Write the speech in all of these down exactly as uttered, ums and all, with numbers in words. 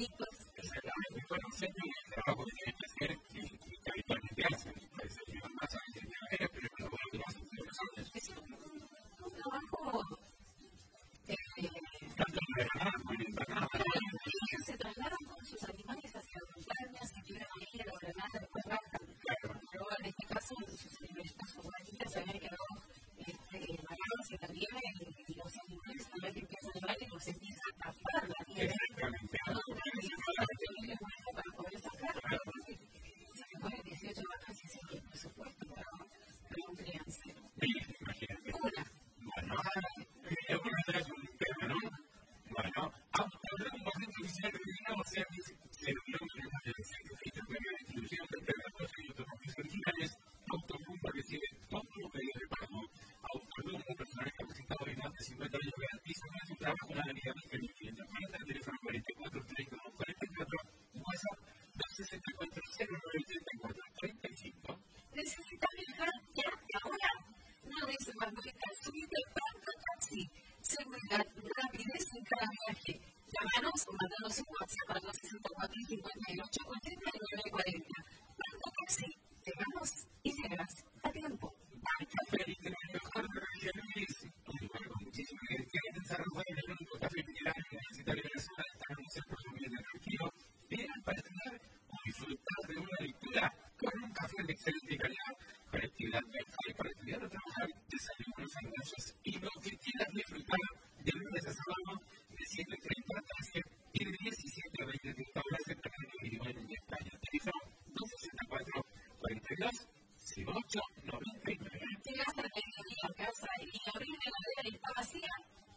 Exactamente, bueno, siempre el trabajo que tiene que hacer y que habitualmente hacen, pues ayudar más a la gente pero pero bueno, que más personas. Es un trabajo tanto en verano como en invernada. Ellos se trasladan con sus animales hacia montañas que tienen ahí en la granada, después bajan. Pero en este caso, sus animalitos, sus gatitas se habían quedado varados y también los animales también empiezan a llevar y los empiezan a tapar la nieve. Para poder sacarla, porque se ponen dieciocho vacas y sin el presupuesto para un criancero. Imagínate. Una. Bueno, yo por lo menos un tema, ¿no? Bueno, aunque hablamos más de oficial, o sea, se reunió con el científico de la distribución de perros y automovilistas originales, Autofumba recibe todo lo que le reparó. Autofumba, un personaje capacitado de más de cincuenta años de edad, hizo su trabajo en la avenida Miguel quinientos cuarenta, teléfono cuarenta y cuatro treinta y uno cuarenta y cuatro, WhatsApp dos sesenta y cuatro cero nueve ochenta y cuatro treinta y cinco. Necesita viajar ya y ahora. No dice más bonita, subite pronto taxi. Seguridad, rapidez en cada viaje. Llámanos o mándanos un WhatsApp al dos sesenta y cuatro cincuenta y ocho ochenta y nueve cuarenta. Pronto taxi. Llegamos y llegas a tiempo. Hay café y de lo mejor de la región Luis. Y bueno, con muchísima gente que desarrolla el único café mineral universitario de Venezuela está en un centro de vida tranquilo. Vienen para estudiar o disfrutar de una lectura con un café de excelente calidad, conectividad Wi-Fi para estudiar o trabajar, desayunos, almuerzos y lo que quieras disfrutar de lunes a sábado de siete treinta a trece y de diecisiete a veinte horas en el individual en España. Teléfono dos sesenta y cuatro cuarenta y dos cero ocho noventa y nueve. Llegas a la casa y abrir la heladera y está vacía.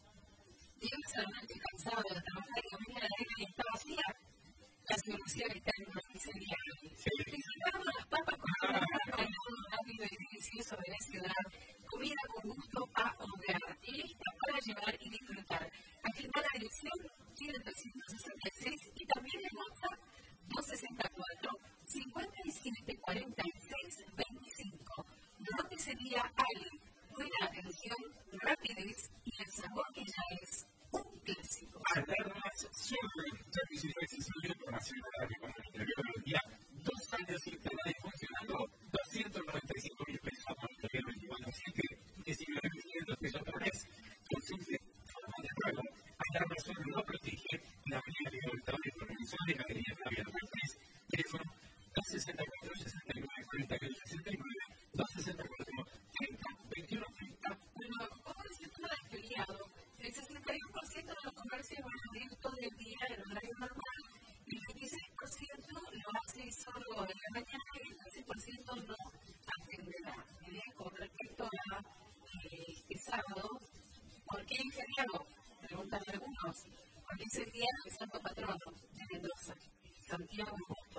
Llegas al noche cansado de trabajar y abrir la heladera y está vacía. La solución está en una pizzería. Disfrutando las papas con una papa en un rápido y delicioso de la ciudad. Comida con gusto a hogar. Lista para llevar y disfrutar. Aquí está la dirección trescientos sesenta y seis y también en WhatsApp dos sesenta y cuatro cincuenta y siete cuarenta y seis veinticinco. Roticería Ali. Buena atención, rapidez y el sabor que ya es un clásico. Alarmas Surrey, servicio de accesible información horaria con el interior del día, dos años internet funcionando, doscientos noventa y cinco mil pesos por el interior veinticuatro siete, diecinueve mil quinientos pesos por mes. Consulte forma de juego. Alarmas Surrey lo protege, la avenida Libertadores de Organización de Galería Flavia López, teléfono dos sesenta y cuatro sesenta y nueve cuarenta y ocho sesenta y nueve, dos sesenta y cuatro treinta veintiuno treinta. Bueno, como es el tema del feriado, el sesenta y uno por ciento de los comercios van a abrir todo el día en horario normal y el veintiséis por ciento lo hace solo en la mañana y el quince por ciento no atenderá. ¿Eh? Con respecto a eh, este sábado, ¿por qué es feriado? Preguntan algunos. Porque es el día del Santo Patrono de Mendoza, Santiago Justo.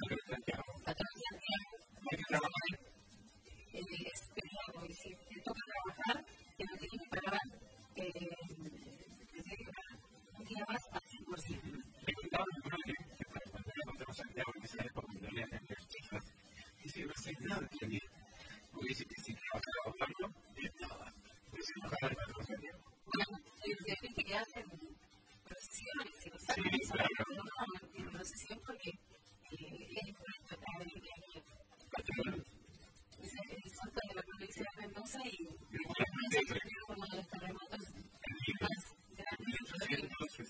Patrón Santiago. Hay que trabajar. Es feriado y si te toca trabajar, te lo tienes que pagar un día más al cien por ciento. Le contaba a mi madre que para cuando era contra Santiago, en esa época cuando le hacían las chicas, dice, no sé nada que le porque dice que si trabajaba tanto, le estaba. Pues si no ganaba el patrón Santiago. Bueno, de gente que hacen procesiones, y lo saben, sí, claro. no, no, tienen procesión porque es importante también que hay patrón. Es el santo de la provincia de Mendoza y uno de los terremotos más grandes.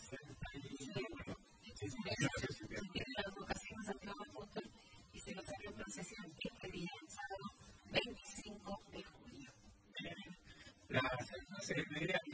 Se tiene la vocación Santiago Apóstol y se lo saca en procesión este día, el sábado veinticinco de julio. Las doce de media